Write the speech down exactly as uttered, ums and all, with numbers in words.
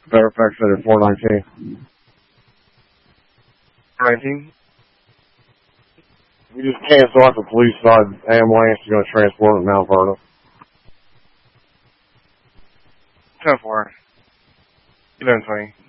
Fairfax Center four nineteen. nineteen? We just cancel out the police side ambulance is going to transport him to Mount Vernon. ten four. eleven twenty.